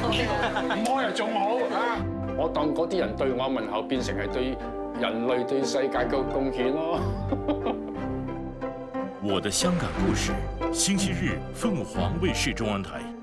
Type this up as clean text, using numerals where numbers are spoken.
唔開又仲好啊！我當嗰啲人對我問候，變成係對人類、對世界嘅貢獻咯。 我的香港故事，星期日鳳凰衛視中文台。